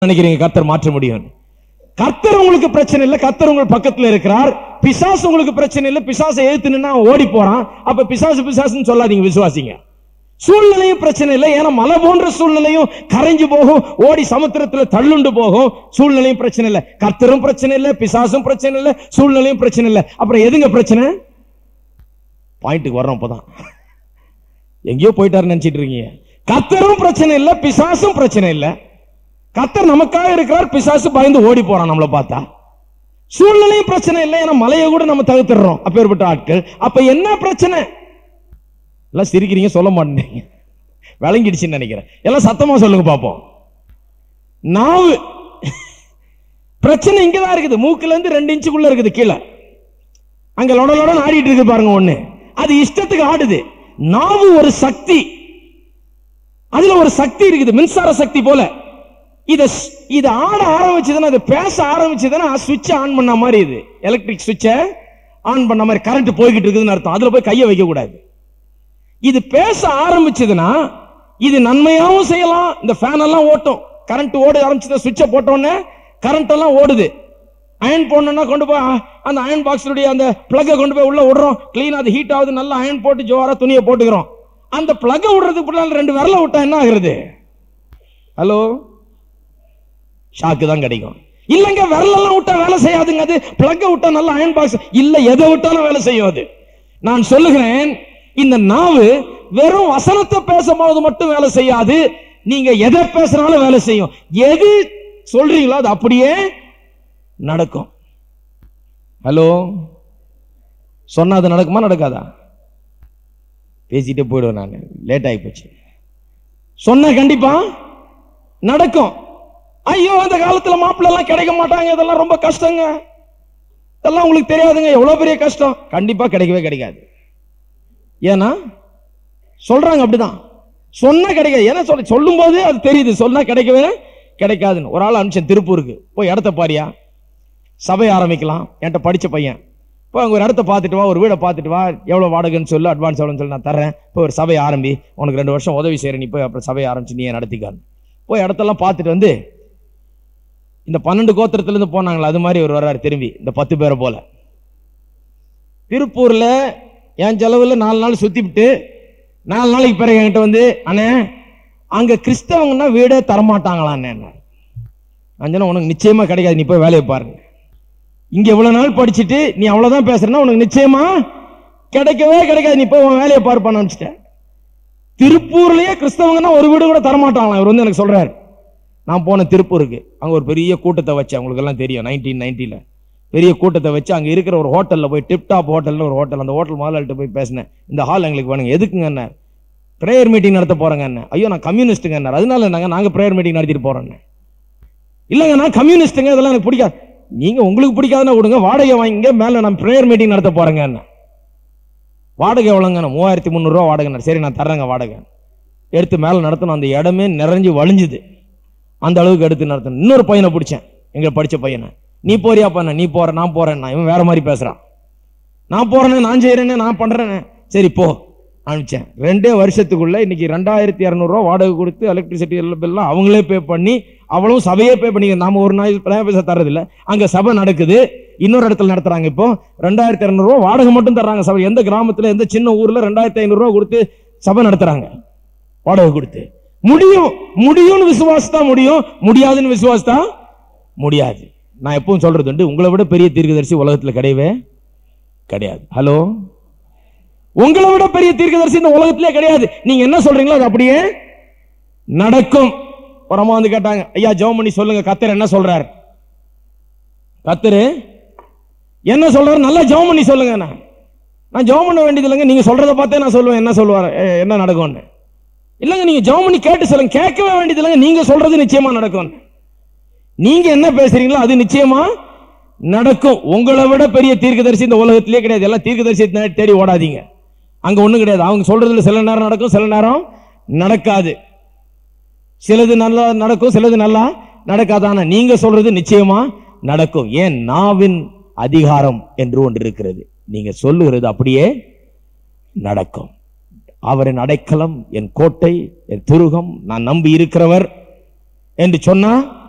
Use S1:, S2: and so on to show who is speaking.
S1: நினைக்கிறீங்க கர்த்தர் மாற்ற முடியும்? கர்த்தர் உங்களுக்கு பிரச்சனை இல்லை, கர்த்தர் உங்கள் பக்கத்தில் இருக்கிறார். பிசாசு உங்களுக்கு பிரச்சனை இல்லை, பிசாசை எதிர்த்து நின்னா ஓடி போறான். அப்ப பிசாசு பிசாசுன்னு சொல்லாதீங்க, விசுவாசிங்க. சூழ்நிலையும் பிரச்சனை இல்லை, ஏன்னா மலை போன்ற சூழ்நிலையும் கரைஞ்சு போகும், ஓடி சமுத்திரத்தில் தள்ளுண்டு போகும். சூழ்நிலையும் பிரச்சனை இல்லை, கர்த்தரும் பிரச்சனை இல்லை, பிசாசும் பிரச்சனை இல்லை, சூழ்நிலையும் பிரச்சனை இல்லை. அப்புறம் எதுங்க பிரச்சனை? பாயிண்ட்டுக்கு வர்றோம். அப்பதான் எங்கேயோ போயிட்டாருன்னு நினைச்சிட்டு இருக்கீங்க. கர்த்தரும் பிரச்சனை இல்லை, பிசாசும் பிரச்சனை இல்லை. கர்த்தர் நமக்காக இருக்கிறார், பிசாசு பயந்து ஓடி போறான் நம்மளை பார்த்தா. சூழ்நிலையும் பிரச்சனை இல்லை, ஏன்னா மலையை கூட நம்ம தவிர்த்துறோம் அப்பேற்பட்ட ஆட்கள். அப்ப என்ன பிரச்சனை? எல்லாம் சிரிக்கிறீங்க, சொல்ல மாட்டேங்க, விளங்கிடுச்சுன்னு நினைக்கிறேன். எல்லாம் சத்தமா சொல்லுங்க பாப்போம். நாவு பிரச்சனை இங்கதான் இருக்குது, மூக்குல இருந்து 2 இன்ச்சுக்குள்ள இருக்குது கீழே. அங்க லொட ஆடிட்டு இருக்கு பாருங்க, ஒண்ணு அது இஷ்டத்துக்கு ஆடுது. நாவு ஒரு சக்தி, அதுல ஒரு சக்தி இருக்குது, மின்சார சக்தி போல. இத ஆட ஆரம்பிச்சதுன்னா, அது பேச ஆரம்பிச்சதுன்னா சுவிட்ச் ஆன் பண்ண மாதிரி, இது எலக்ட்ரிக் சுவிட்ச ஆன் பண்ண மாதிரி கரண்ட் போய்கிட்டு இருக்குதுன்னு அர்த்தம். அதுல போய் கையை வைக்க கூடாது. இது பேச ஆரம்பிச்சதுன்னா இது நன்மையாவும் செய்யலாம். இந்த ஃபேன் எல்லாம் ஓட்டும், கரண்ட் ஓட ஆரம்பிச்சது, சுவிட்சை போட்டோன்னே கரண்ட் எல்லாம் ஓடுது. அயன் போடணும்னா கொண்டு போய் அந்த அயன் பாக்ஸுடைய அந்த பிளக்கை கொண்டு போய் உள்ள விடுறோம், கிளீன், அது ஹீட் ஆகுது, நல்லா அயன் போட்டு ஜோரா துணியை போட்டுக்கிறோம். அந்த பிளக்கை விடுறதுக்கு 2 விரல விட்டா என்ன ஆகுறது? ஹலோ, ஷாக்கு தான் கிடைக்கும். இல்லங்க விரலெல்லாம் விட்டா வேலை செய்யாதுங்க, அது பிளக்க விட்டா நல்லா அயன் பாக்ஸ் இல்ல, எதை விட்டாலும் வேலை செய்யும் அது. நான் சொல்லுகிறேன், இந்த நாவு வெறும் வசனத்தை பேசும்போது மட்டும் வேலை செய்யாது, நீங்க எதை பேசுறாலும் வேலை செய்யும். எது சொல்றீங்களோ அது அப்படியே நடக்கும். ஹலோ, சொன்னா அது நடக்குமா நடக்காதா? பேசிட்டே போயிடுவேன், நான் லேட் ஆகி போச்சு. சொன்ன கண்டிப்பா நடக்கும். ஐயோ, அந்த காலத்துல மாப்பிள்ள எல்லாம் கிடைக்க மாட்டாங்க, இதெல்லாம் ரொம்ப கஷ்டங்க, இதெல்லாம் உங்களுக்கு தெரியாதுங்க, எவ்வளவு பெரிய கஷ்டம். கண்டிப்பா கிடைக்கவே கிடைக்காது. ஏன்னா சொல்றாங்க அப்படிதான், சொன்னா கிடைக்காது. ஏன்னா சொல்லும் போது அது தெரியுது, சொன்னா கிடைக்கவே கிடைக்காதுன்னு. ஒரு ஆள் அனுப்பிச்சேன் திருப்பூருக்கு, போய் இடத்த பாரியா, சபை ஆரம்பிக்கலாம். என்கிட்ட படிச்ச பையன், இப்போ அங்கே ஒரு இடத்த பார்த்துட்டு வா, ஒரு வீடை பார்த்துட்டு வா, எவ்வளோ வாடகைன்னு சொல்லு, அட்வான்ஸ் எவ்வளோன்னு சொல்லி நான் தரேன், இப்போ ஒரு சபை ஆரம்பி, உனக்கு 2 வருஷம் உதவி செய்கிறேன், நீ போய் அப்புறம் சபையை ஆரம்பிச்சு நீ நடத்திக்கான்னு. போய் இடத்தெல்லாம் பார்த்துட்டு வந்து, இந்த 12 கோத்திரத்திலிருந்து போனாங்களா அது மாதிரி ஒரு வர்றாரு திரும்பி, இந்த 10 பேரை போல. திருப்பூர்ல என் செலவுல 4 நாள் சுத்திவிட்டு 4 நாளைக்கு பிறகு என்கிட்ட வந்து, அண்ணே அங்க கிறிஸ்தவங்கன்னா வீடே தரமாட்டாங்களா அண்ணே. அஞ்சனா உனக்கு நிச்சயமா கிடைக்காது, நீ போய் வேலையை பாருங்க. இங்க இவ்வளவு நாள் படிச்சுட்டு நீ அவ்வளவுதான் பேசுறேன்னா உனக்கு நிச்சயமா கிடைக்கவே கிடைக்காது, நீ போய் உன் வேலையை பார்ப்பான்னு நினைச்சிட்டேன். திருப்பூர்லயே கிறிஸ்தவங்கன்னா ஒரு வீடு கூட தரமாட்டாங்களாம். இவர் வந்து எனக்கு சொல்றாரு. நான் போன திருப்பூருக்கு, அங்க ஒரு பெரிய கூட்டத்தை வச்சு, அவங்களுக்கு எல்லாம் தெரியும், 1990ல பெரிய கூட்டத்தை வச்சு, அங்க இருக்கிற ஒரு ஹோட்டல்ல போய், டிப்டாப் ஹோட்டல்னு ஒரு ஹோட்டல், அந்த ஹோட்டல் முதலாளிட்ட போய் பேசினேன். இந்த ஹால் எங்களுக்கு வேணுங்க. எதுக்குங்க என்ன? பிரேயர் மீட்டிங் நடத்த போறேங்க என்ன. ஐயோ நான் கம்யூனிஸ்டுங்க என்ன, அதனால நாங்க பிரேயர் மீட்டிங் நடத்திட்டு போறோம். இல்லங்க நான் கம்யூனிஸ்டுங்க, இதெல்லாம் எனக்கு பிடிக்காது. நீங்க உங்களுக்கு பிடிக்காதுன்னா கொடுங்க, வாடகை வாங்கிங்க, மேல நான் பிரேயர் மீட்டிங் நடத்த போறேங்க என்ன. வாடகை எவ்வளோங்க? 3300 ரூபா வாடகை. சரி நான் தர்றேங்க வாடகை. எடுத்து மேல நடத்தணும். அந்த இடமே நிறைஞ்சு வழிஞ்சுது, அந்த அளவுக்கு எடுத்து நடத்தணும். இன்னொரு பையனை பிடிச்சேன், எங்க படிச்ச பையனை. நீ போறியா பண்ண? நீ போற, நான் போறேன். இவன் வேற மாதிரி பேசுறான். நான் போறேன்னு, நான் செய்யறேன்னு, நான் பண்றேன்னு. சரி போ அனுப்பிச்சேன். 2 வருஷத்துக்குள்ள இன்னைக்கு 2200 ரூபா வாடகை கொடுத்து எலக்ட்ரிசிட்டி எல்லாம் அவங்களே பே பண்ணி, அவளும் சபையே பே பண்ணி, நாம ஒரு நாள் பைசா தரதில்லை. அங்க சபை நடக்குது, இன்னொரு இடத்துல நடத்துறாங்க. இப்போ 2200 ரூபா வாடகை மட்டும் தர்றாங்க சபை. எந்த கிராமத்துல, எந்த சின்ன ஊர்ல 2500 ரூபா கொடுத்து சபை நடத்துறாங்க வாடகை கொடுத்து. முடியும், முடியும்னு விசுவாசத்தா முடியும், முடியாதுன்னு விசுவாசத்தா முடியாது. நான் எப்பவும் சொல்றது உண்டு, உங்களை விட பெரிய தீர்க்கதரிசி உலகத்துல கிடையவே கிடையாது. ஹலோ, உங்களை விட பெரிய தீர்க்கதரிசி இந்த உலகத்திலே கிடையாது. நீங்க என்ன சொல்றீங்களோ அது அப்படியே நடக்கும். புறமா வந்து கேட்டாங்க, ஐயா ஜெபம் பண்ணி சொல்லுங்க, கர்த்தர் என்ன சொல்றாரு? கர்த்தர் என்ன சொல்றாரு? நல்லா ஜெபம் பண்ணி சொல்லுங்க. நான் ஜெபம் பண்ண வேண்டியது இல்லைங்க, நீங்க சொல்றதை பார்த்தே நான் சொல்லுவேன் என்ன சொல்லுவாரு, என்ன நடக்கும்னு. இல்லங்க நீங்க ஜெபம் பண்ணி கேட்டு சொல்லுங்க. கேட்கவே வேண்டியது இல்லைங்க, நீங்க சொல்றது நிச்சயமா நடக்கும். நீங்க என்ன பேசுறீங்களோ அது நிச்சயமா நடக்கும். உங்களை விட பெரிய தீர்க்கதரிசி இந்த உலகத்திலே கிடையாது. எல்லாம் தீர்க்கதரிசி தேடி ஓடாதீங்க, அங்க ஒண்ணும் கிடையாது. அவங்க சொல்றதுல சில நேரம் நடக்கும், சில நேரம் நடக்காது. சிலது நல்லா நடக்கும், சிலது நல்லா நடக்காதான. நீங்க சொல்றது நிச்சயமா நடக்கும். ஏன்? நாவின் அதிகாரம் என்று ஒன்று இருக்கிறது. நீங்க சொல்லுகிறது அப்படியே நடக்கும். அவரின் அடைக்கலம், என் கோட்டை, என் துருகம், நான் நம்பி இருக்கிறவர் என்று சொன்னா